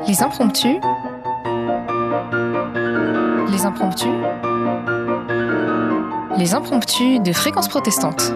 Les impromptus. Les impromptus. Les impromptus de Fréquence Protestante.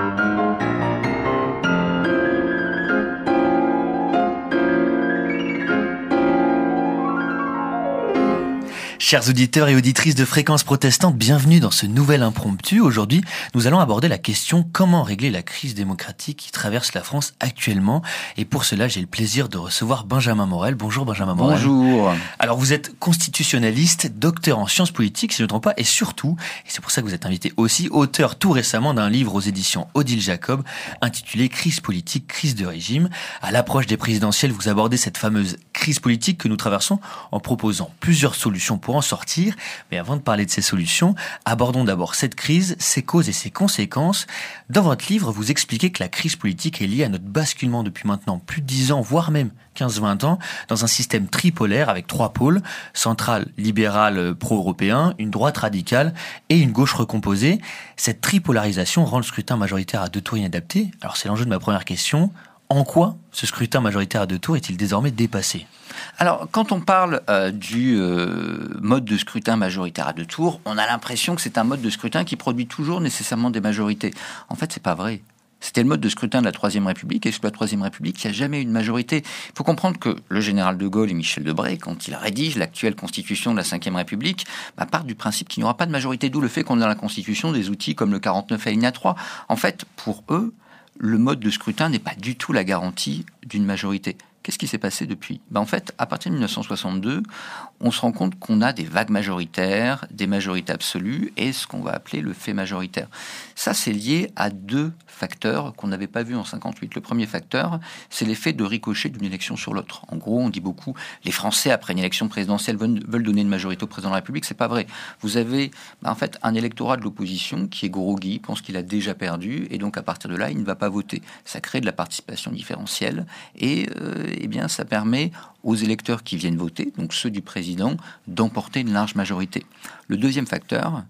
Chers auditeurs et auditrices de Fréquence Protestante, bienvenue dans ce nouvel impromptu. Aujourd'hui, nous allons aborder la question comment régler la crise démocratique qui traverse la France actuellement. Et pour cela, j'ai le plaisir de recevoir Benjamin Morel. Bonjour Benjamin Morel. Bonjour. Alors vous êtes constitutionnaliste, docteur en sciences politiques, si je ne me trompe pas, et surtout, et c'est pour ça que vous êtes invité aussi, auteur tout récemment d'un livre aux éditions Odile Jacob, intitulé Crise politique, crise de régime. À l'approche des présidentielles, vous abordez cette fameuse crise politique que nous traversons en proposant plusieurs solutions pour en sortir. Mais avant de parler de ces solutions, abordons d'abord cette crise, ses causes et ses conséquences. Dans votre livre, vous expliquez que la crise politique est liée à notre basculement depuis maintenant plus de 10 ans, voire même 15-20 ans, dans un système tripolaire avec 3 pôles, central, libéral, pro-européen, une droite radicale et une gauche recomposée. Cette tripolarisation rend le scrutin majoritaire à 2 tours inadapté. Alors c'est l'enjeu de ma première question. En quoi ce scrutin majoritaire à 2 tours est-il désormais dépassé ? Alors, quand on parle du mode de scrutin majoritaire à 2 tours, on a l'impression que c'est un mode de scrutin qui produit toujours nécessairement des majorités. En fait, c'est pas vrai. C'était le mode de scrutin de la Troisième République, et sous la Troisième République, il n'y a jamais eu de majorité. Il faut comprendre que le général de Gaulle et Michel Debré, quand ils rédigent l'actuelle constitution de la Cinquième République, partent du principe qu'il n'y aura pas de majorité, d'où le fait qu'on a dans la constitution des outils comme le 49 alinéa 3. En fait, pour eux, le mode de scrutin n'est pas du tout la garantie d'une majorité. Qu'est-ce qui s'est passé depuis ? En fait, à partir de 1962, on se rend compte qu'on a des vagues majoritaires, des majorités absolues et ce qu'on va appeler le fait majoritaire. Ça, c'est lié à 2 facteurs qu'on n'avait pas vus en 58. Le premier facteur, c'est l'effet de ricochet d'une élection sur l'autre. En gros, on dit beaucoup, les Français, après une élection présidentielle, veulent donner une majorité au président de la République. C'est pas vrai. Vous avez, en fait, un électorat de l'opposition qui est groggy, pense qu'il a déjà perdu et donc, à partir de là, il ne va pas voter. Ça crée de la participation différentielle et eh bien, ça permet aux électeurs qui viennent voter, donc ceux du président, d'emporter une large majorité. Le deuxième facteur,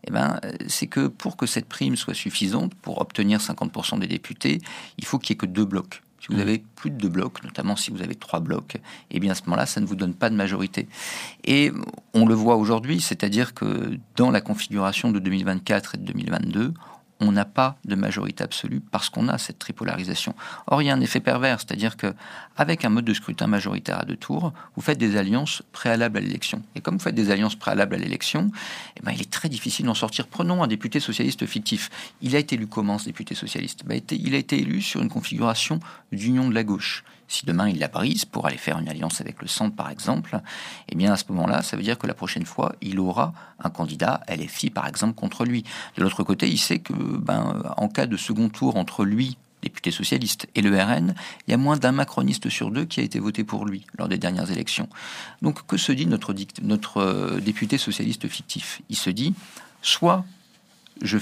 c'est que pour que cette prime soit suffisante, pour obtenir 50% des députés, il faut qu'il n'y ait que 2 blocs. Si vous avez plus de 2 blocs, notamment si vous avez 3 blocs, eh bien à ce moment-là, ça ne vous donne pas de majorité. Et on le voit aujourd'hui, c'est-à-dire que dans la configuration de 2024 et de 2022, on n'a pas de majorité absolue parce qu'on a cette tripolarisation. Or, il y a un effet pervers, c'est-à-dire que avec un mode de scrutin majoritaire à 2 tours, vous faites des alliances préalables à l'élection. Et comme vous faites des alliances préalables à l'élection, il est très difficile d'en sortir. Prenons un député socialiste fictif. Il a été élu comment, ce député socialiste ? Il a été élu sur une configuration d'union de la gauche. Si demain il la brise pour aller faire une alliance avec le centre, par exemple, eh bien à ce moment-là, ça veut dire que la prochaine fois, il aura un candidat LFI, par exemple, contre lui. De l'autre côté, il sait que, en cas de second tour entre lui, député socialiste, et le RN, il y a moins d'un macroniste sur 2 qui a été voté pour lui lors des dernières élections. Donc, que se dit notre député socialiste fictif ? Il se dit, soit je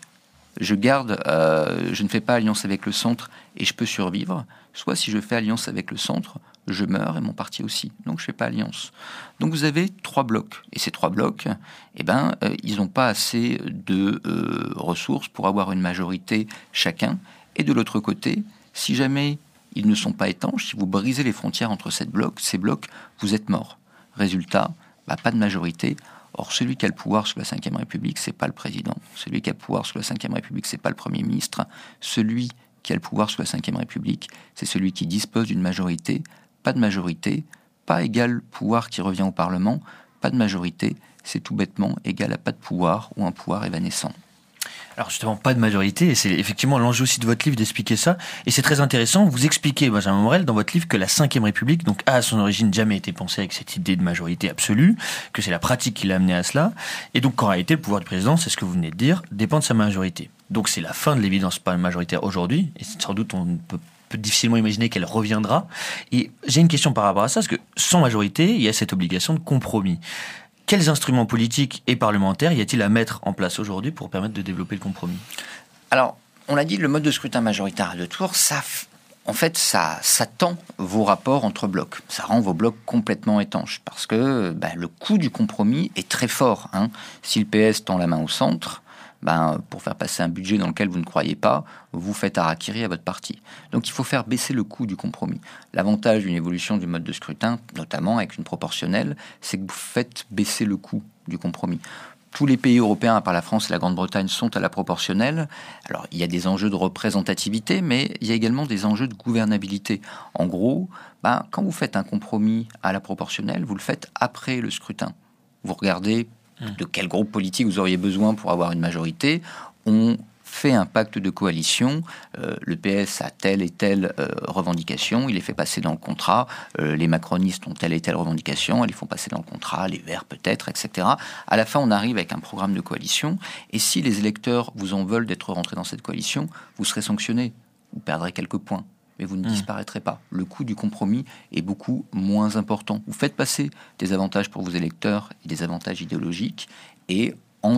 ne fais pas alliance avec le centre et je peux survivre, soit si je fais alliance avec le centre, je meurs et mon parti aussi. Donc je ne fais pas alliance. Donc vous avez 3 blocs. Et ces 3 blocs, ils n'ont pas assez de ressources pour avoir une majorité chacun. Et de l'autre côté, si jamais ils ne sont pas étanches, si vous brisez les frontières entre ces blocs, vous êtes mort. Résultat, pas de majorité. Or, celui qui a le pouvoir sous la Ve République, c'est pas le président. Celui qui a le pouvoir sous la Ve République, c'est pas le Premier ministre. Celui qui a le pouvoir sous la Ve République, c'est celui qui dispose d'une majorité. Pas de majorité, pas égal pouvoir qui revient au Parlement. Pas de majorité, c'est tout bêtement égal à pas de pouvoir ou un pouvoir évanescent. Alors justement, pas de majorité, et c'est effectivement l'enjeu aussi de votre livre d'expliquer ça, et c'est très intéressant. Vous expliquez, Benjamin Morel, dans votre livre, que la Ve République, donc, a à son origine jamais été pensée avec cette idée de majorité absolue, que c'est la pratique qui l'a amené à cela, et donc qu'en réalité, le pouvoir du président, c'est ce que vous venez de dire, dépend de sa majorité. Donc c'est la fin de l'évidence majoritaire aujourd'hui, et sans doute on peut difficilement imaginer qu'elle reviendra. Et j'ai une question par rapport à ça, parce que sans majorité, il y a cette obligation de compromis. Quels instruments politiques et parlementaires y a-t-il à mettre en place aujourd'hui pour permettre de développer le compromis ? Alors, on l'a dit, le mode de scrutin majoritaire à 2 tours, ça tend vos rapports entre blocs. Ça rend vos blocs complètement étanches parce que le coût du compromis est très fort. Si le PS tend la main au centre, pour faire passer un budget dans lequel vous ne croyez pas, vous faites harakiri à votre parti. Donc il faut faire baisser le coût du compromis. L'avantage d'une évolution du mode de scrutin, notamment avec une proportionnelle, c'est que vous faites baisser le coût du compromis. Tous les pays européens, à part la France et la Grande-Bretagne, sont à la proportionnelle. Alors, il y a des enjeux de représentativité, mais il y a également des enjeux de gouvernabilité. En gros, quand vous faites un compromis à la proportionnelle, vous le faites après le scrutin. Vous regardez de quel groupe politique vous auriez besoin pour avoir une majorité. On fait un pacte de coalition, le PS a telle et telle revendication, il les fait passer dans le contrat, les macronistes ont telle et telle revendication, ils les font passer dans le contrat, les Verts peut-être, etc. À la fin, on arrive avec un programme de coalition, et si les électeurs vous en veulent d'être rentrés dans cette coalition, vous serez sanctionné, vous perdrez quelques points, mais vous ne disparaîtrez pas. Le coût du compromis est beaucoup moins important. Vous faites passer des avantages pour vos électeurs et des avantages idéologiques, et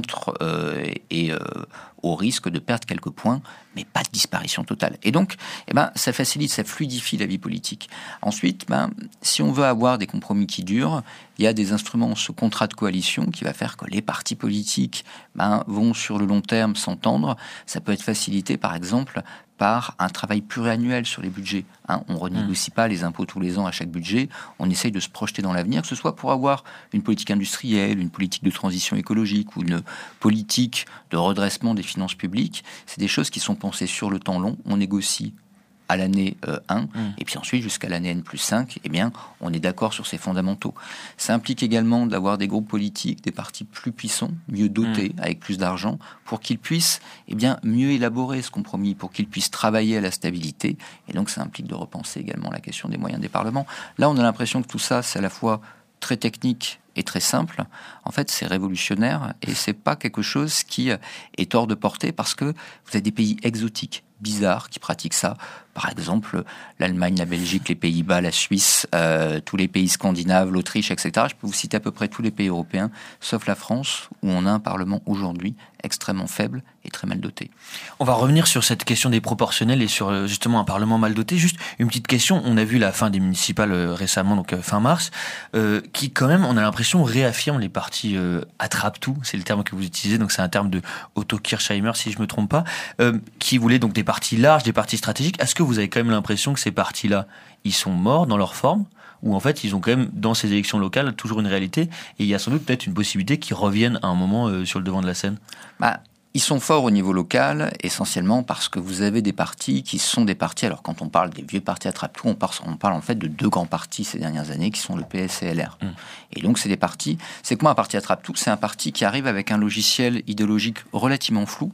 au risque de perdre quelques points, mais pas de disparition totale. Et donc, ça facilite, ça fluidifie la vie politique. Ensuite, si on veut avoir des compromis qui durent, il y a des instruments, ce contrat de coalition qui va faire que les partis politiques vont sur le long terme s'entendre. Ça peut être facilité, par exemple, par un travail pluriannuel sur les budgets. On ne renégocie pas les impôts tous les ans à chaque budget, on essaye de se projeter dans l'avenir, que ce soit pour avoir une politique industrielle, une politique de transition écologique ou une politique de redressement des finances publiques. C'est des choses qui sont pensées sur le temps long, on négocie à l'année 1, et puis ensuite jusqu'à l'année N+5, on est d'accord sur ces fondamentaux. Ça implique également d'avoir des groupes politiques, des partis plus puissants, mieux dotés, avec plus d'argent, pour qu'ils puissent mieux élaborer ce compromis, pour qu'ils puissent travailler à la stabilité, et donc ça implique de repenser également la question des moyens des parlements. Là, on a l'impression que tout ça, c'est à la fois très technique et très simple. En fait, c'est révolutionnaire, et c'est pas quelque chose qui est hors de portée, parce que vous avez des pays exotiques, bizarres, qui pratiquent ça. Par exemple, l'Allemagne, la Belgique, les Pays-Bas, la Suisse, tous les pays scandinaves, l'Autriche, etc. Je peux vous citer à peu près tous les pays européens, sauf la France, où on a un Parlement aujourd'hui extrêmement faible et très mal doté. On va revenir sur cette question des proportionnels et sur justement un Parlement mal doté. Juste une petite question, on a vu la fin des municipales récemment, donc fin mars, qui quand même, on a l'impression, réaffirme les partis attrape-tout, c'est le terme que vous utilisez, donc c'est un terme de Otto Kirchheimer, si je me trompe pas, qui voulait donc des partis larges, des partis stratégiques. Est-ce que vous avez quand même l'impression que ces partis-là, ils sont morts dans leur forme, ou en fait ils ont quand même dans ces élections locales toujours une réalité, et il y a sans doute peut-être une possibilité qu'ils reviennent à un moment sur le devant de la scène? Ils sont forts au niveau local, essentiellement parce que vous avez des partis qui sont des partis, alors quand on parle des vieux partis attrape-tout, on parle en fait de deux grands partis ces dernières années qui sont le PS et LR. Et donc c'est des partis, c'est quoi un parti attrape-tout? C'est un parti qui arrive avec un logiciel idéologique relativement flou,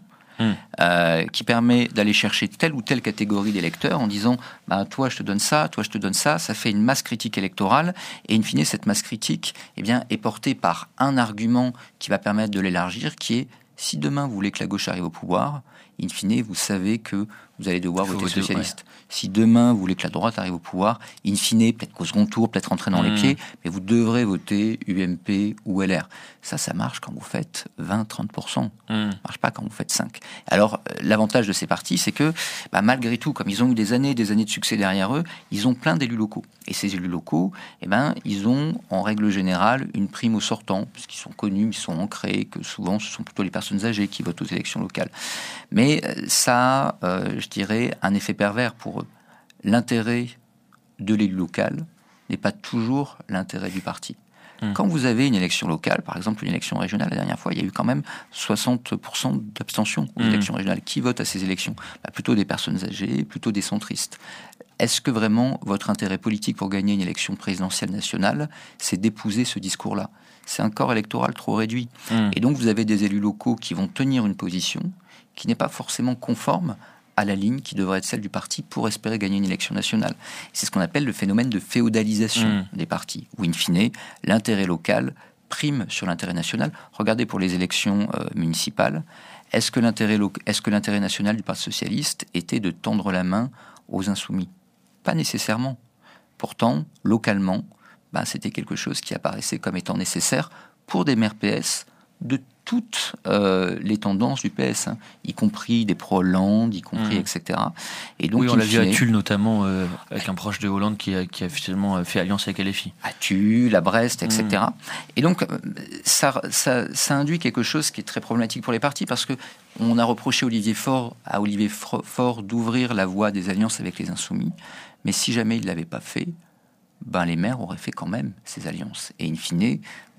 qui permet d'aller chercher telle ou telle catégorie d'électeurs en disant toi je te donne ça, toi je te donne ça. Ça fait une masse critique électorale, et in fine cette masse critique est portée par un argument qui va permettre de l'élargir, qui est: si demain vous voulez que la gauche arrive au pouvoir, in fine vous savez que vous allez devoir voter socialiste. Si demain vous voulez que la droite arrive au pouvoir, in fine, peut-être qu'au second tour, peut-être rentrer dans les pieds, mais vous devrez voter UMP ou LR. Ça marche quand vous faites 20-30%. Ça marche pas quand vous faites 5%. Alors, l'avantage de ces partis, c'est que, malgré tout, comme ils ont eu des années de succès derrière eux, ils ont plein d'élus locaux. Et ces élus locaux, ils ont, en règle générale, une prime au sortant, puisqu'ils sont connus, ils sont ancrés, que souvent, ce sont plutôt les personnes âgées qui votent aux élections locales. Mais ça a, je dirais, un effet pervers pour eux. L'intérêt de l'élu local n'est pas toujours l'intérêt du parti. Quand vous avez une élection locale, par exemple une élection régionale, la dernière fois, il y a eu quand même 60% d'abstention aux élections régionales. Qui vote à ces élections? Plutôt des personnes âgées, plutôt des centristes. Est-ce que vraiment votre intérêt politique pour gagner une élection présidentielle nationale, c'est d'épouser ce discours-là? C'est un corps électoral trop réduit. Et donc vous avez des élus locaux qui vont tenir une position qui n'est pas forcément conforme à la ligne qui devrait être celle du parti pour espérer gagner une élection nationale. C'est ce qu'on appelle le phénomène de féodalisation des partis, où in fine, l'intérêt local prime sur l'intérêt national. Regardez pour les élections municipales, est-ce que l'intérêt national du Parti socialiste était de tendre la main aux insoumis? Pas nécessairement. Pourtant, localement, c'était quelque chose qui apparaissait comme étant nécessaire pour des maires PS de toutes les tendances du PS, y compris des pro-Hollande, y compris etc. Et donc, oui, on l'a vu à Tulle notamment, avec un proche de Hollande qui a finalement fait alliance avec LFI. À Tulle, à Brest, etc. Et donc, ça induit quelque chose qui est très problématique pour les partis, parce que on a reproché à Olivier Faure d'ouvrir la voie des alliances avec les Insoumis, mais si jamais il ne l'avait pas fait, les maires auraient fait quand même ces alliances. Et in fine,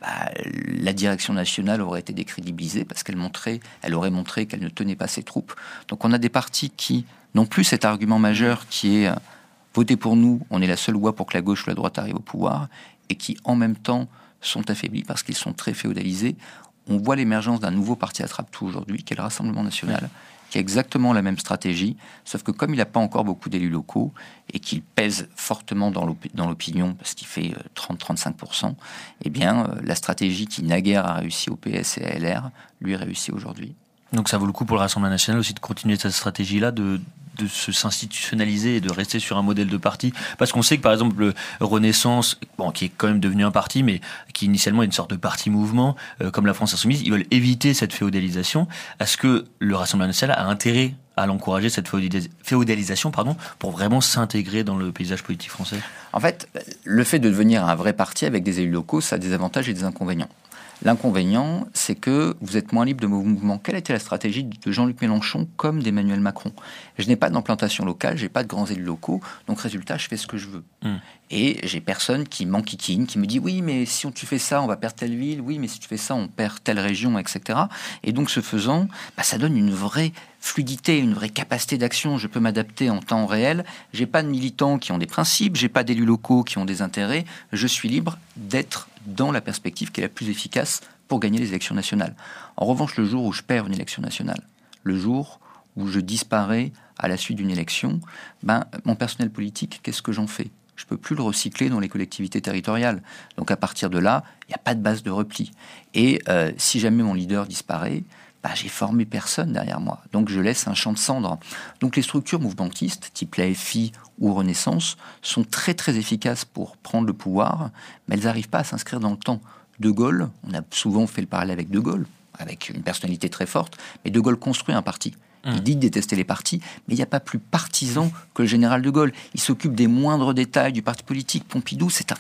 la direction nationale aurait été décrédibilisée parce qu'elle aurait montré qu'elle ne tenait pas ses troupes. Donc on a des partis qui n'ont plus cet argument majeur qui est votez pour nous, on est la seule voie pour que la gauche ou la droite arrive au pouvoir, et qui en même temps sont affaiblis parce qu'ils sont très féodalisés. On voit l'émergence d'un nouveau parti attrape-tout aujourd'hui, qui est le Rassemblement national, qui a exactement la même stratégie, sauf que comme il n'a pas encore beaucoup d'élus locaux et qu'il pèse fortement dans l'opinion, parce qu'il fait 30-35%, eh bien, la stratégie qui naguère a réussi au PS et à LR, lui réussit aujourd'hui. Donc ça vaut le coup pour le Rassemblement national aussi de continuer cette stratégie-là, de s'institutionnaliser et de rester sur un modèle de parti, parce qu'on sait que par exemple le Renaissance, qui est quand même devenu un parti, mais qui initialement est une sorte de parti-mouvement, comme la France Insoumise, ils veulent éviter cette féodalisation. Est-ce que le Rassemblement national a intérêt à l'encourager, cette féodalisation, pour vraiment s'intégrer dans le paysage politique français? En fait, le fait de devenir un vrai parti avec des élus locaux, ça a des avantages et des inconvénients. L'inconvénient, c'est que vous êtes moins libre de vos mouvements. Quelle était la stratégie de Jean-Luc Mélenchon comme d'Emmanuel Macron? Je n'ai pas d'implantation locale, j'ai pas de grands élus locaux, donc résultat, je fais ce que je veux. Et j'ai personne qui m'enquiquine, qui me dit oui, mais si tu fais ça, on va perdre telle ville, oui, mais si tu fais ça, on perd telle région, etc. Et donc, ce faisant, ça donne une vraie fluidité, une vraie capacité d'action. Je peux m'adapter en temps réel. J'ai pas de militants qui ont des principes, j'ai pas d'élus locaux qui ont des intérêts. Je suis libre d'être dans la perspective qui est la plus efficace pour gagner les élections nationales. En revanche, le jour où je perds une élection nationale, le jour où je disparais à la suite d'une élection, mon personnel politique, qu'est-ce que j'en fais? Je ne peux plus le recycler dans les collectivités territoriales. Donc à partir de là, il n'y a pas de base de repli. Et si jamais mon leader disparaît, j'ai formé personne derrière moi. Donc je laisse un champ de cendres. Donc les structures mouvementistes, type la FI ou Renaissance, sont très très efficaces pour prendre le pouvoir, mais elles n'arrivent pas à s'inscrire dans le temps. De Gaulle, on a souvent fait le parallèle avec De Gaulle, avec une personnalité très forte, mais De Gaulle construit un parti. Il dit de détester les partis, mais il n'y a pas plus partisan que le général de Gaulle. Il s'occupe des moindres détails du parti politique. Pompidou, c'est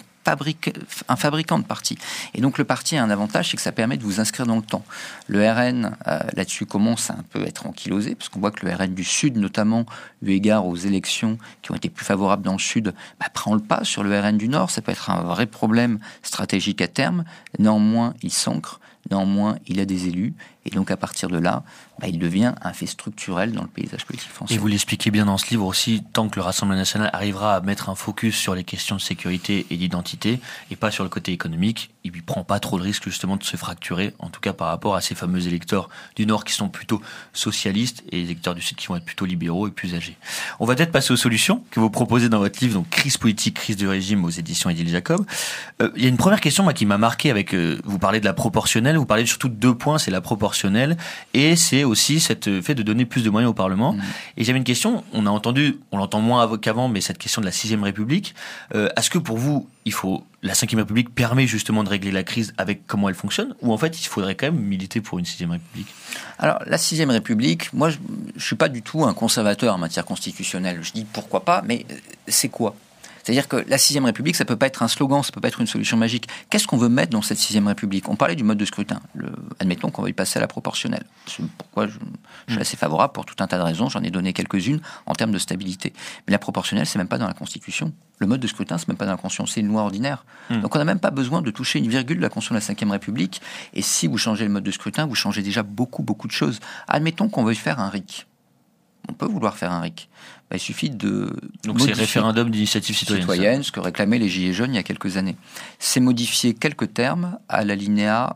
un fabricant de partis. Et donc le parti a un avantage, c'est que ça permet de vous inscrire dans le temps. Le RN, là-dessus, commence à un peu être ankylosé, parce qu'on voit que le RN du Sud, notamment, eu égard aux élections qui ont été plus favorables dans le Sud, prend le pas sur le RN du Nord. Ça peut être un vrai problème stratégique à terme. Néanmoins, il s'ancre. Néanmoins, il a des élus, et donc à partir de là, il devient un fait structurel dans le paysage politique français. Et vous l'expliquez bien dans ce livre aussi, tant que le Rassemblement national arrivera à mettre un focus sur les questions de sécurité et d'identité, et pas sur le côté économique, il ne prend pas trop de risques justement de se fracturer, en tout cas par rapport à ces fameux électeurs du Nord qui sont plutôt socialistes, et les électeurs du Sud qui vont être plutôt libéraux et plus âgés. On va peut-être passer aux solutions que vous proposez dans votre livre, donc Crise politique, crise de régime aux éditions Odile Jacob. Il y a une première question qui m'a marqué avec, vous parlez de la proportionnelle, vous parlez surtout de 2 points, c'est la proportionnelle et c'est aussi cette fait de donner plus de moyens au Parlement. Et j'avais une question, on l'entend moins qu'avant, mais cette question de la 6ème République, est-ce que pour vous, la 5ème République permet justement de régler la crise avec comment elle fonctionne, ou en fait il faudrait quand même militer pour une 6ème République? Alors la 6ème République, moi je suis pas du tout un conservateur en matière constitutionnelle. Je dis pourquoi pas, mais c'est quoi? C'est-à-dire que la 6ème République, ça peut pas être un slogan, ça peut pas être une solution magique. Qu'est-ce qu'on veut mettre dans cette 6ème République? On parlait du mode de scrutin. Admettons qu'on va y passer à la proportionnelle. C'est pourquoi je suis assez favorable pour tout un tas de raisons. J'en ai donné quelques-unes en termes de stabilité. Mais la proportionnelle, c'est même pas dans la Constitution. Le mode de scrutin, c'est même pas dans la Constitution, c'est une loi ordinaire. Donc on n'a même pas besoin de toucher une virgule de la Constitution de la 5ème République. Et si vous changez le mode de scrutin, vous changez déjà beaucoup de choses. Admettons qu'on veuille faire un RIC. On peut vouloir faire un RIC. Il suffit de... Donc c'est référendum d'initiative citoyenne, ce que réclamaient les Gilets jaunes il y a quelques années. C'est modifier quelques termes à l'alinéa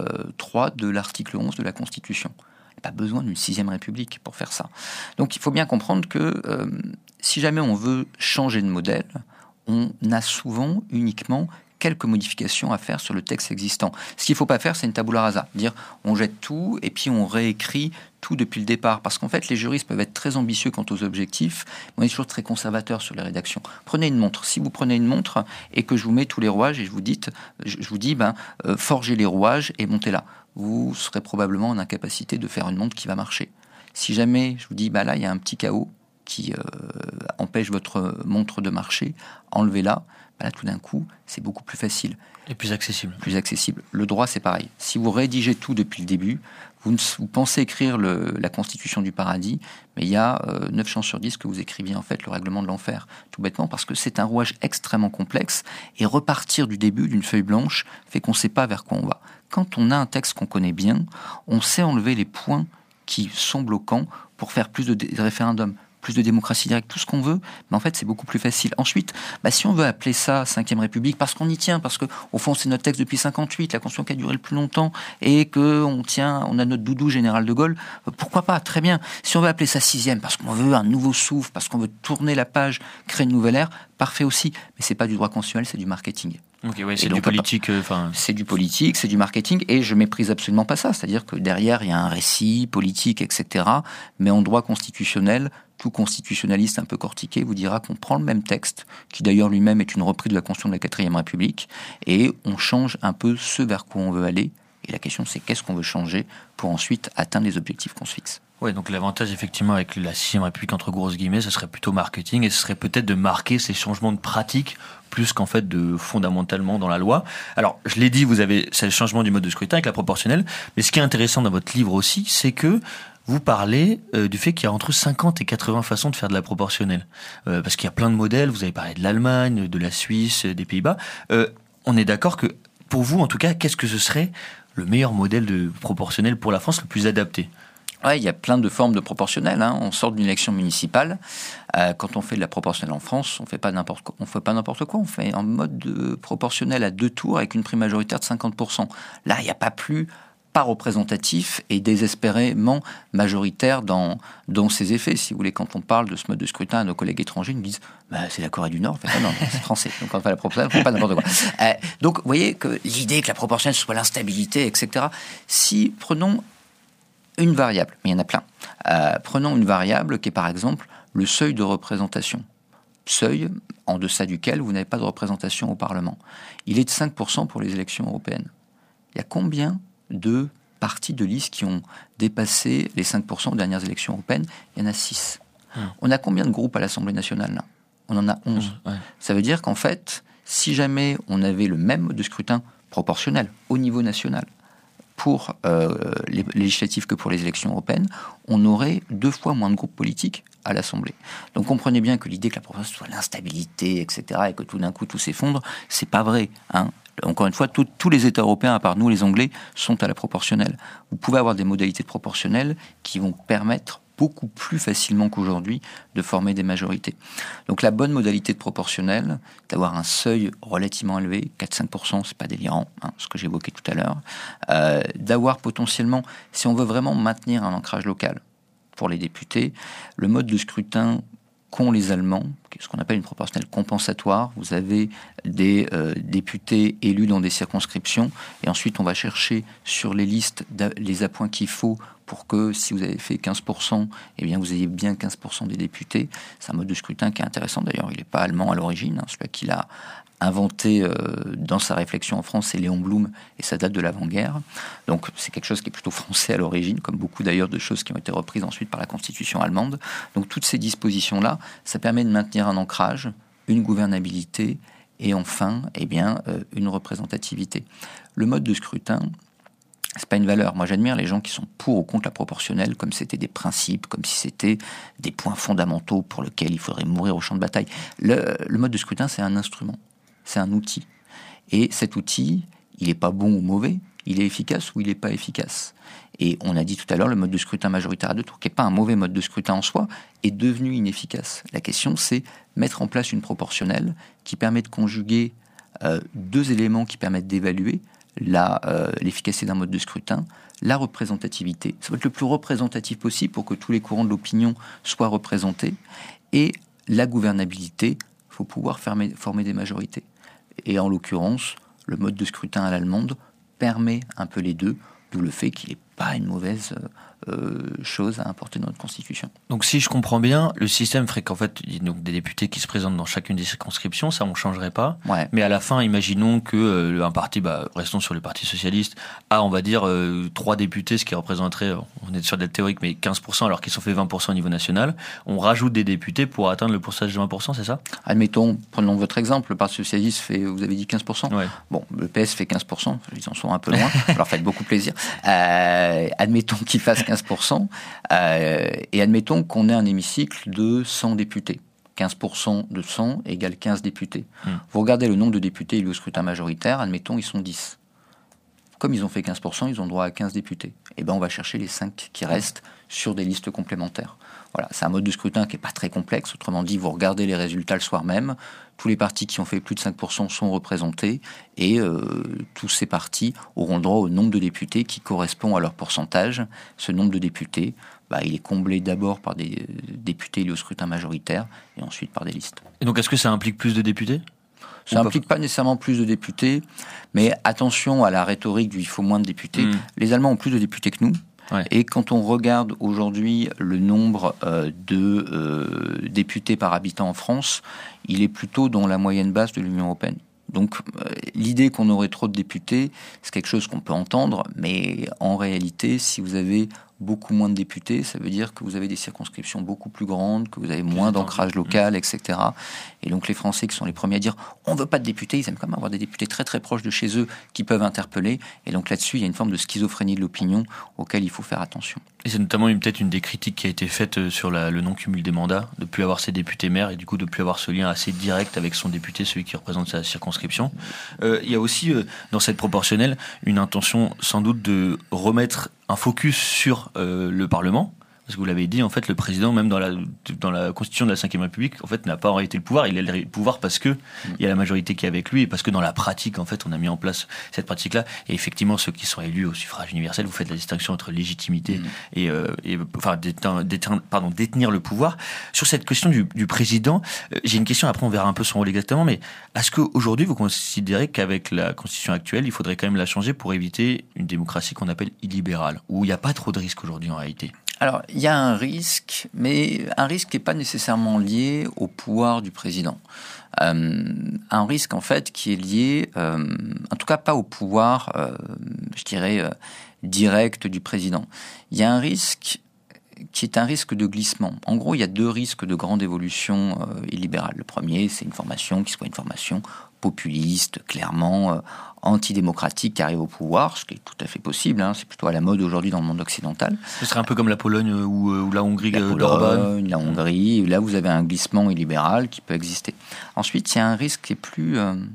3 de l'article 11 de la Constitution. Il n'y a pas besoin d'une 6ème République pour faire ça. Donc il faut bien comprendre que si jamais on veut changer de modèle, on a souvent uniquement quelques modifications à faire sur le texte existant. Ce qu'il ne faut pas faire, c'est une tabula rasa. Dire on jette tout et puis on réécrit tout depuis le départ. Parce qu'en fait, les juristes peuvent être très ambitieux quant aux objectifs, mais on est toujours très conservateurs sur les rédactions. Prenez une montre. Si vous prenez une montre et que je vous mets tous les rouages et je vous dis, forgez les rouages et montez-la, vous serez probablement en incapacité de faire une montre qui va marcher. Si jamais je vous dis, là, il y a un petit chaos qui empêche votre montre de marcher, enlevez-la. Là, tout d'un coup, c'est beaucoup plus facile. Et plus accessible. Plus accessible. Le droit, c'est pareil. Si vous rédigez tout depuis le début, vous pensez écrire la Constitution du paradis, mais il y a 9 chances sur 10 que vous écriviez en fait le règlement de l'enfer. Tout bêtement parce que c'est un rouage extrêmement complexe et repartir du début d'une feuille blanche fait qu'on ne sait pas vers quoi on va. Quand on a un texte qu'on connaît bien, on sait enlever les points qui sont bloquants pour faire plus de référendums, plus de démocratie directe, tout ce qu'on veut, mais en fait c'est beaucoup plus facile. Ensuite, si on veut appeler ça 5e République, parce qu'on y tient, parce que au fond c'est notre texte depuis 58, la Constitution qui a duré le plus longtemps, et qu'on a notre doudou général de Gaulle, pourquoi pas, très bien. Si on veut appeler ça 6e, parce qu'on veut un nouveau souffle, parce qu'on veut tourner la page, créer une nouvelle ère, parfait aussi, mais c'est pas du droit constitutionnel, c'est du marketing. Ok, ouais, c'est du politique. C'est du politique, c'est du marketing, et je méprise absolument pas ça. C'est-à-dire que derrière, il y a un récit politique, etc. Mais en droit constitutionnel, tout constitutionnaliste un peu cortiqué vous dira qu'on prend le même texte, qui d'ailleurs lui-même est une reprise de la Constitution de la 4e République, et on change un peu ce vers quoi on veut aller. Et la question, c'est qu'est-ce qu'on veut changer pour ensuite atteindre les objectifs qu'on se fixe. Ouais, donc l'avantage effectivement avec la 6e République entre grosses guillemets, ce serait plutôt marketing et ce serait peut-être de marquer ces changements de pratique plus qu'en fait de fondamentalement dans la loi. Alors, je l'ai dit, vous avez ce changement du mode de scrutin avec la proportionnelle, mais ce qui est intéressant dans votre livre aussi, c'est que vous parlez du fait qu'il y a entre 50 et 80 façons de faire de la proportionnelle. Parce qu'il y a plein de modèles, vous avez parlé de l'Allemagne, de la Suisse, des Pays-Bas. On est d'accord que, pour vous en tout cas, qu'est-ce que ce serait le meilleur modèle de proportionnel pour la France, le plus adapté ? Ouais, il y a plein de formes de proportionnel. On sort d'une élection municipale. Quand on fait de la proportionnelle en France, on fait pas n'importe quoi. On fait un mode de proportionnel à 2 tours avec une prime majoritaire de 50%. Là, il n'y a pas représentatif et désespérément majoritaire dans ses effets. Si vous voulez, quand on parle de ce mode de scrutin à nos collègues étrangers, ils nous disent c'est la Corée du Nord. Non, c'est français. Donc quand on fait la proportionnelle, on ne fait pas n'importe quoi. Donc vous voyez que l'idée que la proportionnelle soit l'instabilité, etc. Si prenons une variable, mais il y en a plein. Prenons une variable qui est par exemple le seuil de représentation. Seuil en deçà duquel vous n'avez pas de représentation au Parlement. Il est de 5% pour les élections européennes. Il y a combien de partis de liste qui ont dépassé les 5% aux dernières élections européennes? Il y en a 6. On a combien de groupes à l'Assemblée nationale là? On en a 11. Ouais. Ça veut dire qu'en fait, si jamais on avait le même mode de scrutin proportionnel au niveau national, pour les législatives que pour les élections européennes, on aurait 2 fois moins de groupes politiques à l'Assemblée. Donc comprenez bien que l'idée que la proportionnelle soit l'instabilité, etc., et que tout d'un coup tout s'effondre, c'est pas vrai. Encore une fois, tous les États européens, à part nous, les Anglais, sont à la proportionnelle. Vous pouvez avoir des modalités de proportionnelle qui vont permettre beaucoup plus facilement qu'aujourd'hui de former des majorités. Donc la bonne modalité de proportionnelle, d'avoir un seuil relativement élevé, 4-5%, c'est pas délirant, ce que j'évoquais tout à l'heure, d'avoir potentiellement, si on veut vraiment maintenir un ancrage local pour les députés, le mode de scrutin qu'ont les Allemands, ce qu'on appelle une proportionnelle compensatoire. Vous avez des députés élus dans des circonscriptions et ensuite on va chercher sur les listes les appoints qu'il faut pour que si vous avez fait 15%, eh bien vous ayez bien 15% des députés. C'est un mode de scrutin qui est intéressant. D'ailleurs, il n'est pas allemand à l'origine. Celui qui l'a inventé dans sa réflexion en France, c'est Léon Blum, et ça date de l'avant-guerre. Donc c'est quelque chose qui est plutôt français à l'origine, comme beaucoup d'ailleurs de choses qui ont été reprises ensuite par la Constitution allemande. Donc toutes ces dispositions-là, ça permet de maintenir un ancrage, une gouvernabilité, et enfin, une représentativité. Le mode de scrutin, c'est pas une valeur. Moi, j'admire les gens qui sont pour ou contre la proportionnelle, comme si c'était des principes, comme si c'était des points fondamentaux pour lesquels il faudrait mourir au champ de bataille. Le mode de scrutin, c'est un instrument, c'est un outil. Et cet outil, il n'est pas bon ou mauvais, il est efficace ou il n'est pas efficace. Et on a dit tout à l'heure, le mode de scrutin majoritaire à 2 tours, qui n'est pas un mauvais mode de scrutin en soi, est devenu inefficace. La question, c'est mettre en place une proportionnelle qui permet de conjuguer 2 éléments qui permettent d'évaluer l'efficacité d'un mode de scrutin, la représentativité. Ça va être le plus représentatif possible pour que tous les courants de l'opinion soient représentés, et la gouvernabilité. Il faut pouvoir former des majorités. Et en l'occurrence, le mode de scrutin à l'allemande permet un peu les deux, d'où le fait qu'il n'est pas une mauvaise chose à importer dans notre Constitution. Donc si je comprends bien, le système ferait qu'en fait, il y a donc des députés qui se présentent dans chacune des circonscriptions, ça on ne changerait pas. Ouais. Mais à la fin, imaginons que un parti, restons sur le Parti Socialiste, a, on va dire, 3 députés, ce qui représenterait, on est sur des théoriques, mais 15%, alors qu'ils sont fait 20% au niveau national. On rajoute des députés pour atteindre le pourcentage de 20%, c'est ça ? Admettons, prenons votre exemple, le Parti Socialiste fait, vous avez dit 15%. Ouais. Bon, le PS fait 15%, ils en sont un peu loin, ça leur fait beaucoup plaisir. Admettons qu'ils fassent 15%, et admettons qu'on ait un hémicycle de 100 députés. 15% de 100 égale 15 députés. Vous regardez le nombre de députés élus au scrutin majoritaire, admettons ils sont 10. Comme ils ont fait 15%, ils ont droit à 15 députés. Et ben on va chercher les 5 qui restent sur des listes complémentaires. Voilà, c'est un mode de scrutin qui n'est pas très complexe. Autrement dit, vous regardez les résultats le soir même. Tous les partis qui ont fait plus de 5% sont représentés et tous ces partis auront droit au nombre de députés qui correspond à leur pourcentage. Ce nombre de députés, il est comblé d'abord par des députés élus au scrutin majoritaire et ensuite par des listes. Et donc est-ce que ça implique plus de députés ? Ça n'implique pas nécessairement plus de députés, mais attention à la rhétorique du « il faut moins de députés ». Les Allemands ont plus de députés que nous. Ouais. Et quand on regarde aujourd'hui le nombre de députés par habitant en France, il est plutôt dans la moyenne basse de l'Union européenne. Donc l'idée qu'on aurait trop de députés, c'est quelque chose qu'on peut entendre, mais en réalité, si vous avez beaucoup moins de députés, ça veut dire que vous avez des circonscriptions beaucoup plus grandes, que vous avez moins d'ancrage local, etc. Et donc les Français qui sont les premiers à dire « on ne veut pas de députés », ils aiment quand même avoir des députés très très proches de chez eux qui peuvent interpeller. Et donc là-dessus, il y a une forme de schizophrénie de l'opinion auquel il faut faire attention. Et c'est notamment peut-être une des critiques qui a été faite sur le non-cumul des mandats, de ne plus avoir ses députés maires et du coup de ne plus avoir ce lien assez direct avec son député, celui qui représente sa circonscription. Il y a aussi dans cette proportionnelle une intention sans doute de remettre un focus sur le Parlement. Parce que vous l'avez dit, en fait, le président, même dans la constitution de la Ve République, en fait, n'a pas en réalité le pouvoir. Il a le pouvoir parce que il y a la majorité qui est avec lui et parce que dans la pratique, en fait, on a mis en place cette pratique-là. Et effectivement, ceux qui sont élus au suffrage universel, vous faites la distinction entre légitimité et détenir le pouvoir. Sur cette question du président, j'ai une question. Après, on verra un peu son rôle exactement. Mais est-ce qu'aujourd'hui, vous considérez qu'avec la constitution actuelle, il faudrait quand même la changer pour éviter une démocratie qu'on appelle illibérale, où il n'y a pas trop de risques aujourd'hui en réalité? Alors, il y a un risque, mais un risque qui n'est pas nécessairement lié au pouvoir du président. Un risque, en fait, qui est lié, en tout cas pas au pouvoir, direct du président. Il y a un risque qui est un risque de glissement. En gros, il y a 2 risques de grande évolution illibérale. Le premier, c'est une formation qui soit une formation populiste, clairement antidémocratique, qui arrive au pouvoir, ce qui est tout à fait possible. C'est plutôt à la mode aujourd'hui dans le monde occidental. Ce serait un peu comme la Pologne ou la Hongrie d'Orban. La Hongrie, là vous avez un glissement illibéral qui peut exister. Ensuite, il y a un risque qui est plus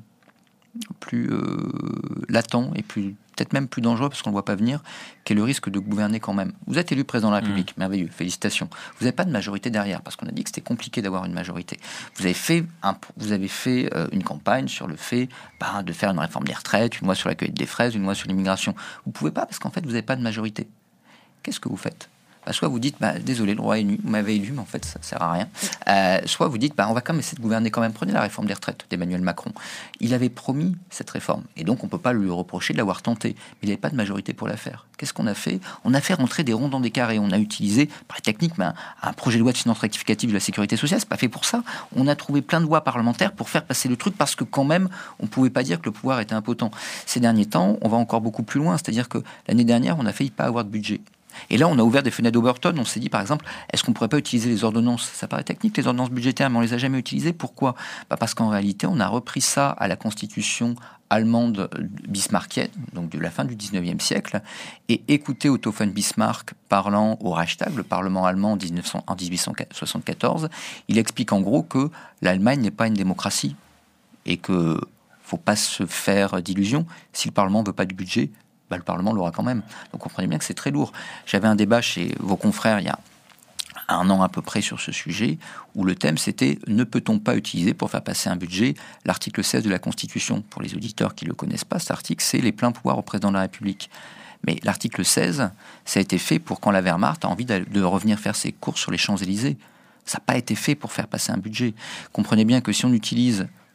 latent et peut-être même plus dangereux parce qu'on ne le voit pas venir, qui est le risque de gouverner quand même. Vous êtes élu président de la République, merveilleux, félicitations. Vous n'avez pas de majorité derrière parce qu'on a dit que c'était compliqué d'avoir une majorité. Vous avez fait une campagne sur le fait de faire une réforme des retraites, une loi sur la cueillette des fraises, une loi sur l'immigration. Vous ne pouvez pas parce qu'en fait vous n'avez pas de majorité. Qu'est-ce que vous faites ? Soit vous dites, désolé, le roi est élu, vous m'avez élu, mais en fait, ça ne sert à rien. Soit vous dites, on va quand même essayer de gouverner quand même. Prenez la réforme des retraites d'Emmanuel Macron. Il avait promis cette réforme, et donc on ne peut pas lui reprocher de l'avoir tentée. Mais il n'avait pas de majorité pour la faire. Qu'est-ce qu'on a fait ? On a fait rentrer des ronds dans des carrés. On a utilisé, par la technique, un projet de loi de finances rectificative de la sécurité sociale. C'est pas fait pour ça. On a trouvé plein de voies parlementaires pour faire passer le truc, parce que quand même, on ne pouvait pas dire que le pouvoir était impotent. Ces derniers temps, on va encore beaucoup plus loin. C'est-à-dire que l'année dernière, on a failli pas avoir de budget. Et là, on a ouvert des fenêtres d'Oberton. On s'est dit, par exemple, est-ce qu'on ne pourrait pas utiliser les ordonnances ? Ça paraît technique, les ordonnances budgétaires, mais on ne les a jamais utilisées. Pourquoi ? Parce qu'en réalité, on a repris ça à la constitution allemande bismarckienne, donc de la fin du 19e siècle, et écoutez Otto von Bismarck parlant au Reichstag, le Parlement allemand en 1874. Il explique en gros que l'Allemagne n'est pas une démocratie et qu'il ne faut pas se faire d'illusions. Si le Parlement ne veut pas du budget, le Parlement l'aura quand même. Donc comprenez bien que c'est très lourd. J'avais un débat chez vos confrères il y a 1 an à peu près sur ce sujet, où le thème c'était « Ne peut-on pas utiliser pour faire passer un budget l'article 16 de la Constitution ?» Pour les auditeurs qui ne le connaissent pas, cet article, c'est les pleins pouvoirs au président de la République. Mais l'article 16, ça a été fait pour quand la Wehrmacht a envie de revenir faire ses courses sur les Champs-Élysées. Ça n'a pas été fait pour faire passer un budget. Comprenez bien que si on utilise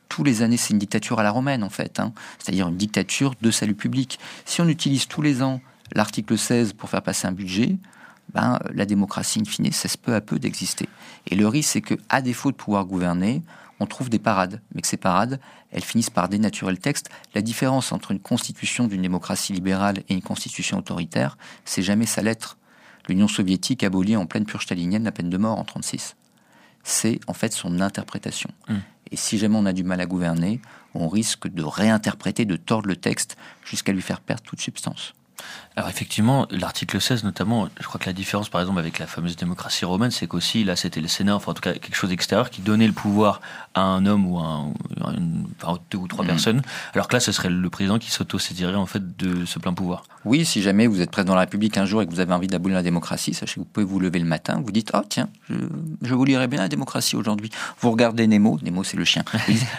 tous les années, c'est une dictature à la romaine, en fait, c'est-à-dire une dictature de salut public. Si on utilise tous les ans l'article 16 pour faire passer un budget, la démocratie, in fine, cesse peu à peu d'exister. Et le risque, c'est qu'à défaut de pouvoir gouverner, on trouve des parades, mais que ces parades, elles finissent par dénaturer le texte. La différence entre une constitution d'une démocratie libérale et une constitution autoritaire, c'est jamais sa lettre. L'Union soviétique abolit en pleine purge stalinienne la peine de mort en 1936. C'est en fait son interprétation. Et si jamais on a du mal à gouverner, on risque de réinterpréter, de tordre le texte jusqu'à lui faire perdre toute substance. Alors effectivement, l'article 16 notamment, je crois que la différence par exemple avec la fameuse démocratie romaine, c'est qu'aussi là c'était le Sénat, enfin en tout cas quelque chose d'extérieur qui donnait le pouvoir à un homme ou à deux ou trois personnes, alors que là ce serait le président qui s'auto-saisirait en fait de ce plein pouvoir. Oui, si jamais vous êtes président de la République un jour et que vous avez envie d'abolir la démocratie, sachez que vous pouvez vous lever le matin, vous dites « Oh tiens, je vous lirai bien la démocratie aujourd'hui ». Vous regardez Nemo c'est le chien, vous dites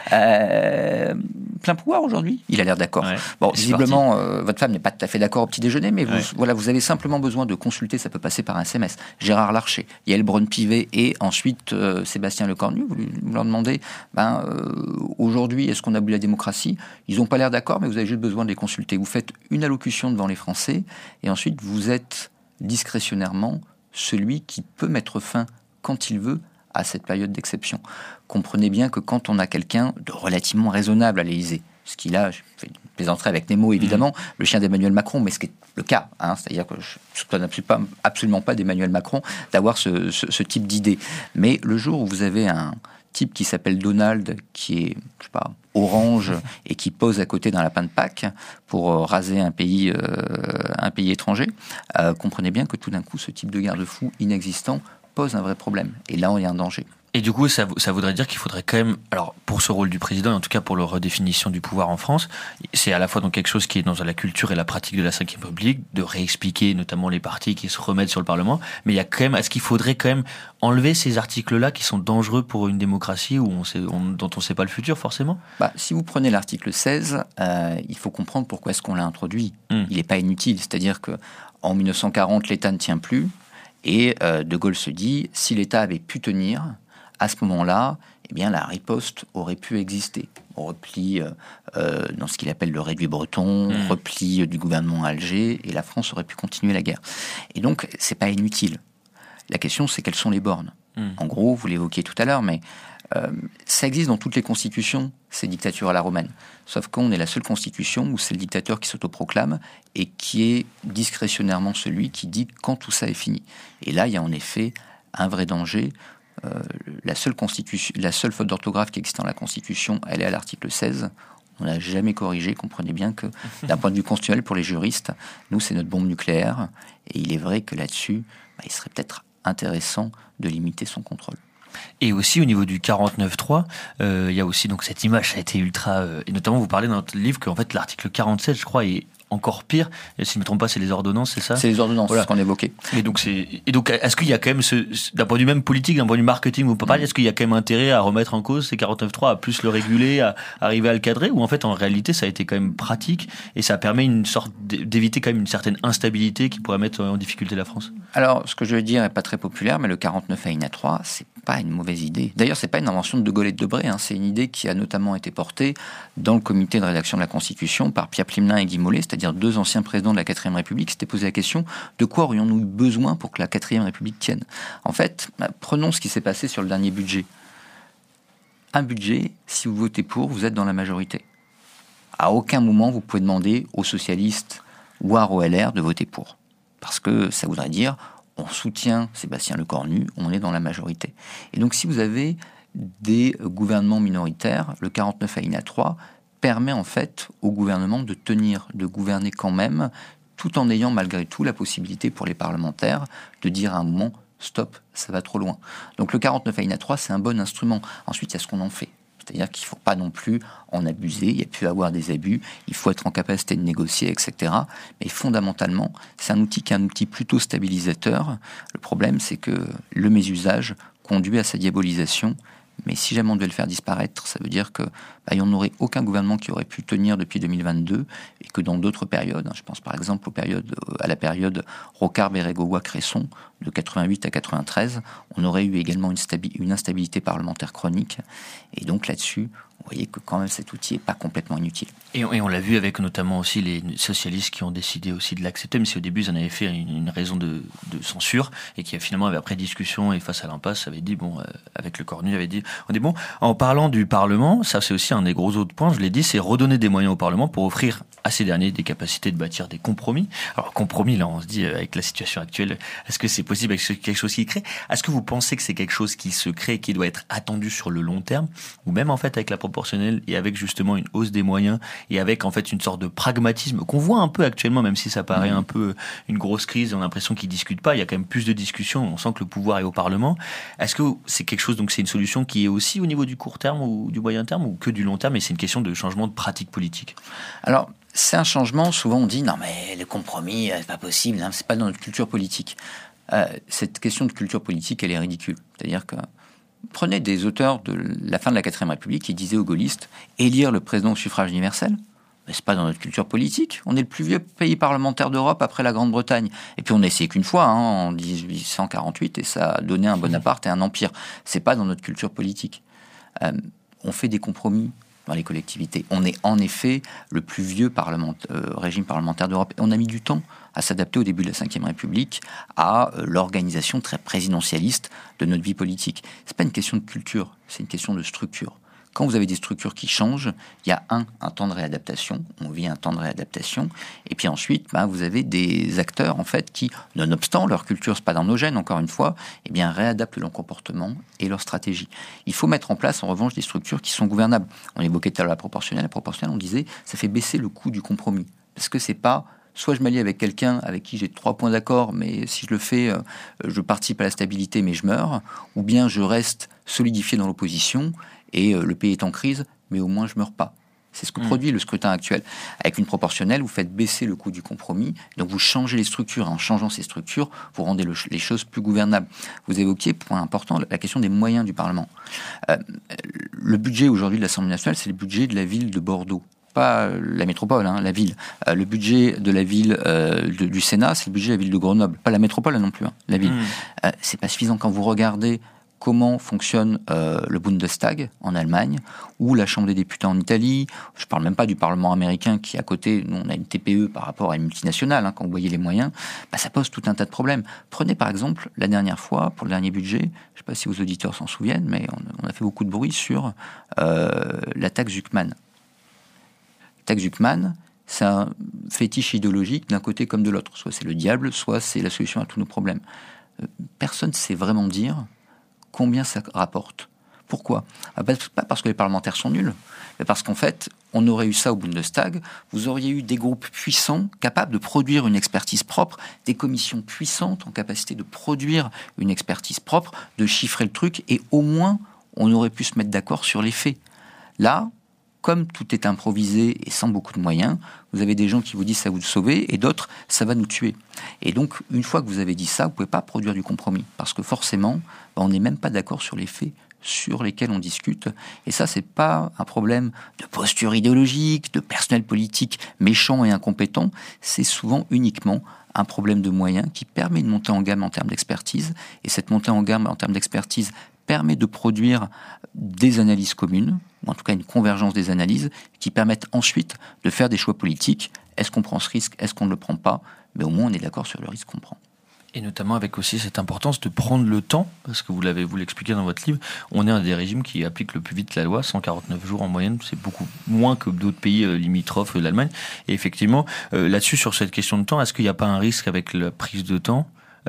plein pouvoir aujourd'hui. Il a l'air d'accord. Ouais, bon, visiblement, votre femme n'est pas tout à fait d'accord au petit déjeuner, mais vous avez simplement besoin de consulter, ça peut passer par un SMS. Gérard Larcher, Yael Braun-Pivet et ensuite Sébastien Lecornu, vous leur demandez aujourd'hui, est-ce qu'on abolit la démocratie ? Ils n'ont pas l'air d'accord, mais vous avez juste besoin de les consulter. Vous faites une allocution devant les Français et ensuite vous êtes discrétionnairement celui qui peut mettre fin quand il veut à cette période d'exception. Comprenez bien que quand on a quelqu'un de relativement raisonnable à l'Élysée, ce qu'il a, je fais une plaisanterie avec Nemo évidemment, le chien d'Emmanuel Macron, mais ce qui est le cas, c'est-à-dire que je ne soupçonne absolument pas d'Emmanuel Macron d'avoir ce type d'idée. Mais le jour où vous avez un type qui s'appelle Donald, qui est, je sais pas, orange et qui pose à côté d'un lapin de Pâques pour raser un pays étranger, comprenez bien que tout d'un coup, ce type de garde-fou inexistant pose un vrai problème. Et là, on est en danger. Et du coup, ça voudrait dire qu'il faudrait quand même, alors pour ce rôle du président, et en tout cas pour la redéfinition du pouvoir en France, c'est à la fois donc quelque chose qui est dans la culture et la pratique de la Ve République, de réexpliquer notamment les partis qui se remettent sur le Parlement, mais il y a quand même, est-ce qu'il faudrait quand même enlever ces articles-là qui sont dangereux pour une démocratie dont on ne sait pas le futur forcément ? Si vous prenez l'article 16, il faut comprendre pourquoi est-ce qu'on l'a introduit. Il n'est pas inutile, c'est-à-dire que en 1940, l'État ne tient plus, et De Gaulle se dit, si l'État avait pu tenir, à ce moment-là, eh bien, la riposte aurait pu exister. Repli dans ce qu'il appelle le réduit breton, repli du gouvernement à Alger, et la France aurait pu continuer la guerre. Et donc, c'est pas inutile. La question, c'est quelles sont les bornes. En gros, vous l'évoquiez tout à l'heure, mais ça existe dans toutes les constitutions, ces dictatures à la romaine. Sauf qu'on est la seule constitution où c'est le dictateur qui s'autoproclame et qui est discrétionnairement celui qui dit quand tout ça est fini. Et là, il y a en effet un vrai danger. La seule faute d'orthographe qui existe dans la Constitution, elle est à l'article 16. On n'a jamais corrigé. Comprenez bien que, d'un point de vue constitutionnel, pour les juristes, nous, c'est notre bombe nucléaire. Et il est vrai que là-dessus, il serait peut-être intéressant de limiter son contrôle. Et aussi au niveau du 49.3, il y a aussi donc cette image, ça a été ultra... et notamment, vous parlez dans votre livre qu'en fait, l'article 47, je crois, est encore pire. Et si je ne me trompe pas, c'est les ordonnances, c'est ça ? C'est les ordonnances, voilà. C'est ce qu'on évoquait. Et donc, est-ce qu'il y a quand même, d'un point de vue même politique, d'un point de vue marketing, vous parlez, est-ce qu'il y a quand même intérêt à remettre en cause ces 49.3, à plus le réguler, à arriver à le cadrer, ou en fait, en réalité, ça a été quand même pratique et ça permet une sorte d'éviter quand même une certaine instabilité qui pourrait mettre en difficulté la France ? Alors, ce que je veux dire n'est pas très populaire, mais le 49 alinéa 3, c'est pas une mauvaise idée. D'ailleurs, c'est pas une invention de Gaulle et de Debré, c'est une idée qui a notamment été portée dans le comité de rédaction de la Constitution par Pierre Plimlin et Guy Mollet, c'est-à-dire deux anciens présidents de la 4ème République, s'étaient posé la question de quoi aurions-nous eu besoin pour que la 4ème République tienne. En fait, prenons ce qui s'est passé sur le dernier budget. Un budget, si vous votez pour, vous êtes dans la majorité. À aucun moment, vous pouvez demander aux socialistes ou à OLR de voter pour. Parce que ça voudrait dire on soutient Sébastien Lecornu, on est dans la majorité. Et donc si vous avez des gouvernements minoritaires, le 49 alinéa 3 permet en fait au gouvernement de gouverner quand même, tout en ayant malgré tout la possibilité pour les parlementaires de dire à un moment stop, ça va trop loin. Donc le 49 alinéa 3, c'est un bon instrument. Ensuite, il y a ce qu'on en fait. C'est-à-dire qu'il ne faut pas non plus en abuser, il y a pu avoir des abus, il faut être en capacité de négocier, etc. Mais fondamentalement, c'est un outil qui est un outil plutôt stabilisateur. Le problème, c'est que le mésusage conduit à sa diabolisation. Mais si jamais on devait le faire disparaître, ça veut dire que il n'y en aurait aucun gouvernement qui aurait pu tenir depuis 2022 et que dans d'autres périodes, je pense par exemple à la période Rocard-Bérégovoy-Cresson de 88 à 93, on aurait eu également une instabilité parlementaire chronique. Et donc là-dessus, vous voyez que quand même cet outil n'est pas complètement inutile. Et on l'a vu avec notamment aussi les socialistes qui ont décidé aussi de l'accepter, mais si au début ils en avaient fait une raison de censure, et qui finalement avait après discussion et face à l'impasse avait dit, avec le Cornu, avait dit, on dit bon, en parlant du Parlement, ça c'est aussi un des gros autres points, je l'ai dit, c'est redonner des moyens au Parlement pour offrir à ces derniers des capacités de bâtir des compromis. Alors compromis, là on se dit, avec la situation actuelle, est-ce que c'est possible avec quelque chose qui crée? Est-ce que vous pensez que c'est quelque chose qui se crée, qui doit être attendu sur le long terme, ou même en fait avec la proportionnelle et avec justement une hausse des moyens et avec en fait une sorte de pragmatisme qu'on voit un peu actuellement, même si ça paraît un peu une grosse crise, on a l'impression qu'ils discutent pas, il y a quand même plus de discussions, on sent que le pouvoir est au Parlement. Est-ce que c'est quelque chose, donc c'est une solution qui est aussi au niveau du court terme ou du moyen terme, ou que du long terme, et c'est une question de changement de pratique politique? Alors, c'est un changement, souvent on dit non mais le compromis, c'est pas possible, c'est pas dans notre culture politique. Cette question de culture politique, elle est ridicule. C'est-à-dire que prenez des auteurs de la fin de la 4ème République qui disaient aux gaullistes élire le président au suffrage universel. Mais c'est pas dans notre culture politique. On est le plus vieux pays parlementaire d'Europe après la Grande-Bretagne. Et puis on n'a essayé qu'une fois, en 1848, et ça a donné un Bonaparte et un empire. C'est pas dans notre culture politique. On fait des compromis dans les collectivités. On est en effet le plus vieux régime parlementaire d'Europe. Et on a mis du temps à s'adapter au début de la 5e République à l'organisation très présidentialiste de notre vie politique. C'est pas une question de culture, c'est une question de structure. Quand vous avez des structures qui changent, il y a un temps de réadaptation, on vit un temps de réadaptation, et puis ensuite, vous avez des acteurs en fait qui, nonobstant leur culture, c'est pas dans nos gènes encore une fois, réadaptent leur comportement et leur stratégie. Il faut mettre en place en revanche des structures qui sont gouvernables. On évoquait tout à l'heure la proportionnelle, on disait ça fait baisser le coût du compromis, parce que c'est pas soit je m'allie avec quelqu'un avec qui j'ai 3 points d'accord, mais si je le fais, je participe à la stabilité, mais je meurs, ou bien je reste solidifié dans l'opposition et le pays est en crise, mais au moins je meurs pas. C'est ce que produit le scrutin actuel. Avec une proportionnelle, vous faites baisser le coût du compromis, donc vous changez les structures. En changeant ces structures, vous rendez les choses plus gouvernables. Vous évoquiez, point important, la question des moyens du Parlement. Le budget aujourd'hui de l'Assemblée nationale, c'est le budget de la ville de Bordeaux. Pas la métropole, la ville. Le budget de la ville du Sénat, c'est le budget de la ville de Grenoble. Pas la métropole non plus, la ville. C'est pas suffisant quand vous regardez comment fonctionne le Bundestag en Allemagne ou la Chambre des députés en Italie. Je parle même pas du Parlement américain qui, à côté, nous, on a une TPE par rapport à une multinationale, quand vous voyez les moyens, ça pose tout un tas de problèmes. Prenez par exemple, la dernière fois, pour le dernier budget, je ne sais pas si vos auditeurs s'en souviennent, mais on a fait beaucoup de bruit sur la taxe Zuckman. Taxe Zuckman, c'est un fétiche idéologique d'un côté comme de l'autre. Soit c'est le diable, soit c'est la solution à tous nos problèmes. Personne ne sait vraiment dire combien ça rapporte. Pourquoi ? Pas parce que les parlementaires sont nuls, mais parce qu'en fait, on aurait eu ça au Bundestag, vous auriez eu des groupes puissants capables de produire une expertise propre, des commissions puissantes en capacité de produire une expertise propre, de chiffrer le truc, et au moins, on aurait pu se mettre d'accord sur les faits. Là, comme tout est improvisé et sans beaucoup de moyens, vous avez des gens qui vous disent ça va vous sauver et d'autres ça va nous tuer. Et donc, une fois que vous avez dit ça, vous ne pouvez pas produire du compromis parce que forcément, on n'est même pas d'accord sur les faits sur lesquels on discute. Et ça, c'est pas un problème de posture idéologique, de personnel politique méchant et incompétent. C'est souvent uniquement un problème de moyens qui permet de monter en gamme en termes d'expertise. Et cette montée en gamme en termes d'expertise permet de produire des analyses communes, ou en tout cas une convergence des analyses, qui permettent ensuite de faire des choix politiques. Est-ce qu'on prend ce risque ? Est-ce qu'on ne le prend pas ? Mais au moins, on est d'accord sur le risque qu'on prend. Et notamment avec aussi cette importance de prendre le temps, parce que vous l'expliquez dans votre livre, on est un des régimes qui appliquent le plus vite la loi, 149 jours en moyenne, c'est beaucoup moins que d'autres pays limitrophes de l'Allemagne. Et effectivement, là-dessus, sur cette question de temps, est-ce qu'il n'y a pas un risque avec la prise de temps,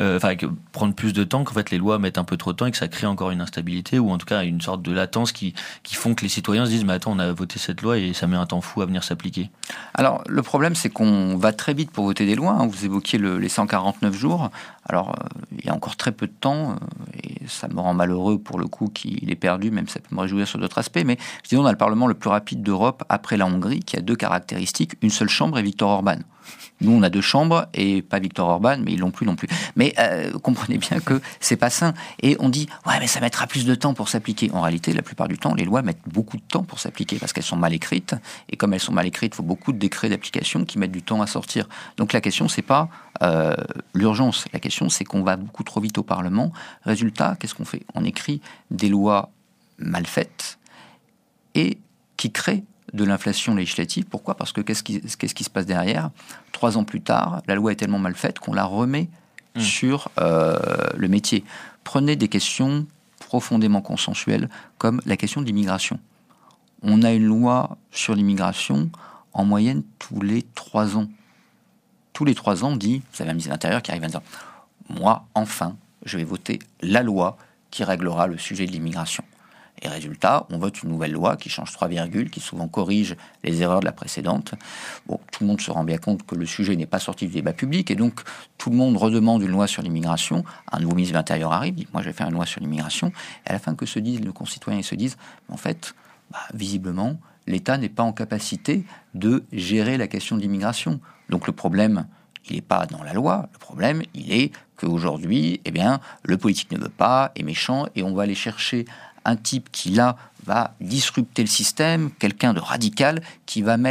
prendre plus de temps, qu'en fait les lois mettent un peu trop de temps et que ça crée encore une instabilité ou en tout cas une sorte de latence qui font que les citoyens se disent mais attends, on a voté cette loi et ça met un temps fou à venir s'appliquer. Alors le problème c'est qu'on va très vite pour voter des lois, vous évoquiez les 149 jours, alors il y a encore très peu de temps et ça me rend malheureux pour le coup qu'il est perdu, même ça peut me réjouir sur d'autres aspects, mais je dis on a le Parlement le plus rapide d'Europe après la Hongrie qui a 2 caractéristiques, une seule chambre et Viktor Orban. Nous, on a 2 chambres et pas Viktor Orban, mais ils l'ont plus non plus. Mais comprenez bien que c'est pas sain. Et on dit, ouais, mais ça mettra plus de temps pour s'appliquer. En réalité, la plupart du temps, les lois mettent beaucoup de temps pour s'appliquer parce qu'elles sont mal écrites. Et comme elles sont mal écrites, il faut beaucoup de décrets d'application qui mettent du temps à sortir. Donc la question, c'est pas l'urgence. La question, c'est qu'on va beaucoup trop vite au Parlement. Résultat, qu'est-ce qu'on fait ? On écrit des lois mal faites et qui crée de l'inflation législative. Pourquoi ? Parce que qu'est-ce qui se passe derrière ? 3 ans plus tard, la loi est tellement mal faite qu'on la remet sur le métier. Prenez des questions profondément consensuelles, comme la question de l'immigration. On a une loi sur l'immigration en moyenne tous les 3 ans. Tous les 3 ans, on dit, vous avez un ministre de l'Intérieur qui arrive à dire « Moi, enfin, je vais voter la loi qui réglera le sujet de l'immigration. » Et résultat, on vote une nouvelle loi qui change 3 virgules, qui souvent corrige les erreurs de la précédente. Bon, tout le monde se rend bien compte que le sujet n'est pas sorti du débat public, et donc tout le monde redemande une loi sur l'immigration. Un nouveau ministre de l'Intérieur arrive, dit « Moi, je vais faire une loi sur l'immigration. » Et à la fin, que se disent nos concitoyens ? Ils se disent « En fait, visiblement, l'État n'est pas en capacité de gérer la question de l'immigration. » Donc le problème, il n'est pas dans la loi. Le problème, il est qu'aujourd'hui, le politique ne veut pas, est méchant, et on va aller chercher un type qui, là, va disrupter le système, quelqu'un de radical qui va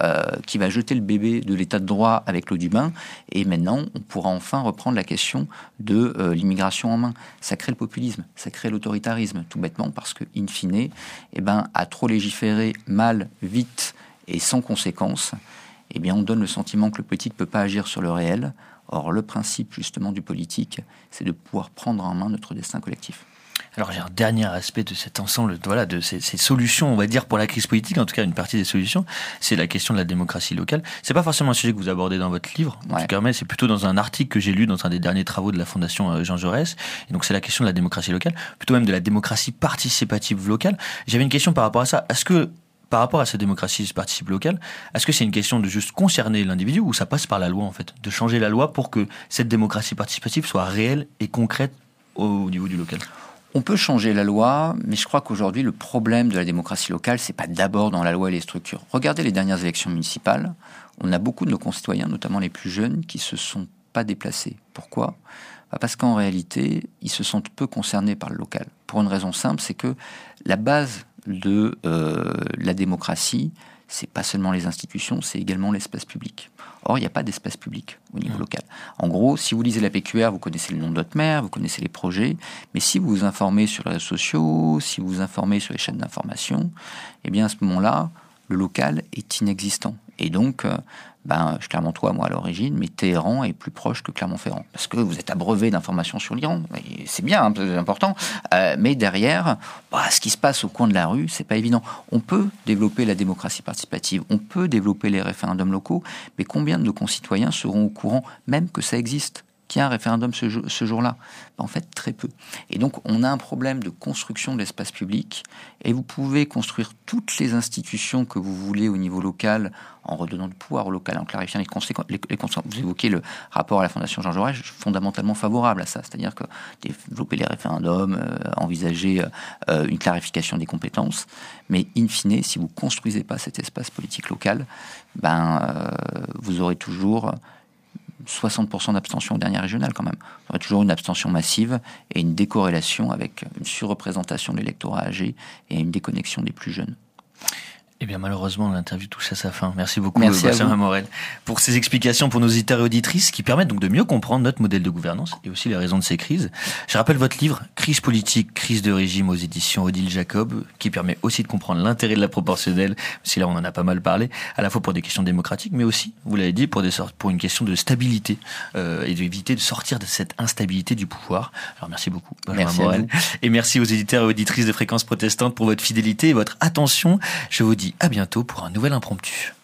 jeter le bébé de l'état de droit avec l'eau du bain, et maintenant, on pourra enfin reprendre la question de l'immigration en main. Ça crée le populisme, ça crée l'autoritarisme, tout bêtement, parce que, in fine, à trop légiférer mal, vite et sans conséquence, on donne le sentiment que le politique ne peut pas agir sur le réel. Or, le principe, justement, du politique, c'est de pouvoir prendre en main notre destin collectif. Alors, j'ai un dernier aspect de cet ensemble, de ces solutions, on va dire, pour la crise politique, en tout cas une partie des solutions, c'est la question de la démocratie locale. C'est pas forcément un sujet que vous abordez dans votre livre, en tout cas, mais c'est plutôt dans un article que j'ai lu dans un des derniers travaux de la Fondation Jean Jaurès. Et donc, c'est la question de la démocratie locale, plutôt même de la démocratie participative locale. J'avais une question par rapport à ça. Est-ce que, par rapport à cette démocratie participative locale, est-ce que c'est une question de juste concerner l'individu, ou ça passe par la loi, en fait, de changer la loi pour que cette démocratie participative soit réelle et concrète au niveau du local ? On peut changer la loi, mais je crois qu'aujourd'hui, le problème de la démocratie locale, c'est pas d'abord dans la loi et les structures. Regardez les dernières élections municipales. On a beaucoup de nos concitoyens, notamment les plus jeunes, qui se sont pas déplacés. Pourquoi ? Parce qu'en réalité, ils se sentent peu concernés par le local. Pour une raison simple, c'est que la base de la démocratie, c'est pas seulement les institutions, c'est également l'espace public. Or, il n'y a pas d'espace public au niveau local. En gros, si vous lisez la PQR, vous connaissez le nom de votre maire, vous connaissez les projets, mais si vous vous informez sur les réseaux sociaux, si vous vous informez sur les chaînes d'information, à ce moment-là, le local est inexistant. Et donc, je suis Clermontois, moi, à l'origine, mais Téhéran est plus proche que Clermont-Ferrand. Parce que vous êtes abreuvé d'informations sur l'Iran. Et c'est bien, c'est important. Mais derrière, ce qui se passe au coin de la rue, c'est pas évident. On peut développer la démocratie participative, on peut développer les référendums locaux, mais combien de nos concitoyens seront au courant, même que ça existe, qu'il y a un référendum ce jour-là? En fait, très peu. Et donc, on a un problème de construction de l'espace public, et vous pouvez construire toutes les institutions que vous voulez au niveau local, en redonnant du pouvoir au local, en clarifiant les conséquences. Vous évoquez le rapport à la Fondation Jean Jaurès, je suis fondamentalement favorable à ça, c'est-à-dire que développer les référendums, envisager une clarification des compétences, mais in fine, si vous ne construisez pas cet espace politique local, vous aurez toujours 60% d'abstention aux dernières régionales quand même. Il y aura toujours une abstention massive et une décorrélation avec une surreprésentation de l'électorat âgé et une déconnexion des plus jeunes. Eh bien, malheureusement, l'interview touche à sa fin. Merci beaucoup, Benjamin Morel, pour ces explications pour nos auditeurs et auditrices qui permettent donc de mieux comprendre notre modèle de gouvernance et aussi les raisons de ces crises. Je rappelle votre livre, Crise politique, crise de régime aux éditions Odile Jacob, qui permet aussi de comprendre l'intérêt de la proportionnelle, si là on en a pas mal parlé, à la fois pour des questions démocratiques, mais aussi, vous l'avez dit, pour une question de stabilité et d'éviter de sortir de cette instabilité du pouvoir. Alors merci beaucoup, Benjamin Morel. Et merci aux éditeurs et auditrices de Fréquences Protestantes pour votre fidélité et votre attention. Je vous dis à bientôt pour un nouvel impromptu.